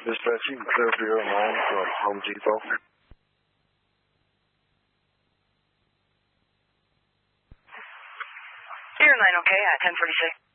Dispatching, clear for your 9 from Home Depot. You're 9 okay at 1046.